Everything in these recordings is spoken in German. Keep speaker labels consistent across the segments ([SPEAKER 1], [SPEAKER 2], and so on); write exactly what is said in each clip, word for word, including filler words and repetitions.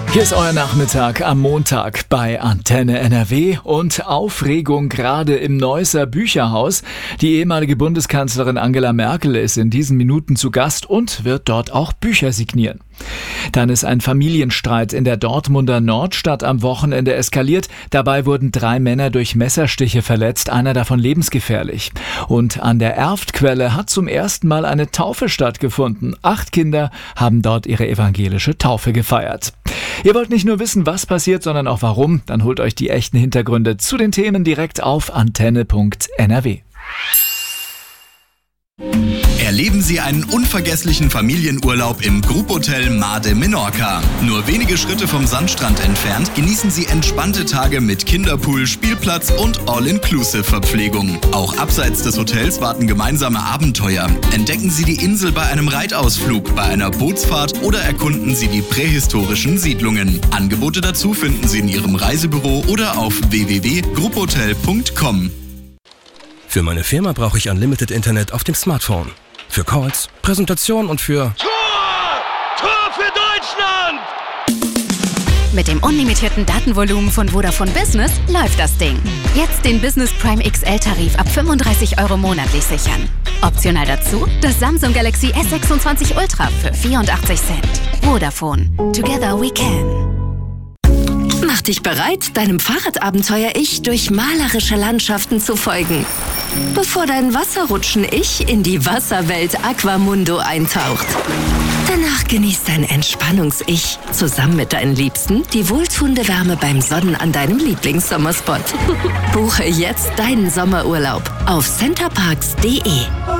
[SPEAKER 1] Hier ist euer Nachmittag am Montag bei Antenne N R W und Aufregung gerade im Neusser Bücherhaus. Die ehemalige Bundeskanzlerin Angela Merkel ist in diesen Minuten zu Gast und wird dort auch Bücher signieren. Dann ist ein Familienstreit in der Dortmunder Nordstadt am Wochenende eskaliert. Dabei wurden drei Männer durch Messerstiche verletzt, einer davon lebensgefährlich. Und an der Erftquelle hat zum ersten Mal eine Taufe stattgefunden. Acht Kinder haben dort ihre evangelische Taufe gefeiert. Ihr wollt nicht nur wissen, was passiert, sondern auch warum? Dann holt euch die echten Hintergründe zu den Themen direkt auf antenne punkt n r w.
[SPEAKER 2] Erleben Sie einen unvergesslichen Familienurlaub im Grupphotel Mar de Menorca. Nur wenige Schritte vom Sandstrand entfernt genießen Sie entspannte Tage mit Kinderpool, Spielplatz und All-Inclusive-Verpflegung. Auch abseits des Hotels warten gemeinsame Abenteuer. Entdecken Sie die Insel bei einem Reitausflug, bei einer Bootsfahrt oder erkunden Sie die prähistorischen Siedlungen. Angebote dazu finden Sie in Ihrem Reisebüro oder auf w w w punkt grupphotel punkt com.
[SPEAKER 3] Für meine Firma brauche ich Unlimited Internet auf dem Smartphone. Für Calls, Präsentation und für...
[SPEAKER 4] Tor! Tor für Deutschland!
[SPEAKER 5] Mit dem unlimitierten Datenvolumen von Vodafone Business läuft das Ding. Jetzt den Business Prime X L-Tarif ab fünfunddreißig Euro monatlich sichern. Optional dazu das Samsung Galaxy S sechsundzwanzig Ultra für vierundachtzig Cent. Vodafone. Together we can.
[SPEAKER 6] Mach dich bereit, deinem Fahrradabenteuer-Ich durch malerische Landschaften zu folgen. Bevor dein Wasserrutschen-Ich in die Wasserwelt Aquamundo eintaucht. Danach genießt dein Entspannungs-Ich zusammen mit deinen Liebsten die wohltuende Wärme beim Sonnen an deinem Lieblingssommerspot. Buche jetzt deinen Sommerurlaub auf centerparks punkt de.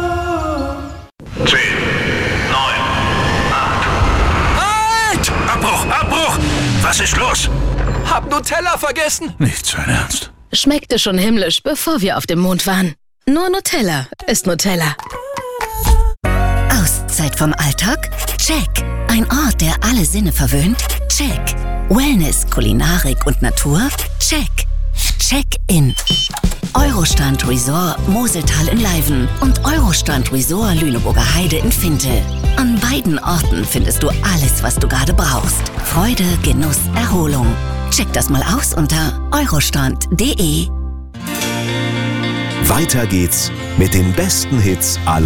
[SPEAKER 4] zehn, neun, acht.
[SPEAKER 7] Halt! Abbruch, Abbruch! Was ist los?
[SPEAKER 8] Hab Nutella vergessen?
[SPEAKER 7] Nicht sein Ernst.
[SPEAKER 6] Schmeckte schon himmlisch, bevor wir auf dem Mond waren. Nur Nutella ist Nutella.
[SPEAKER 9] Auszeit vom Alltag? Check. Ein Ort, der alle Sinne verwöhnt? Check. Wellness, Kulinarik und Natur? Check. Check-in. Eurostrand Resort Moseltal in Leiven und Eurostrand Resort Lüneburger Heide in Finte. An beiden Orten findest du alles, was du gerade brauchst. Freude, Genuss, Erholung. Check das mal aus unter eurostrand punkt de.
[SPEAKER 10] Weiter geht's mit den besten Hits aller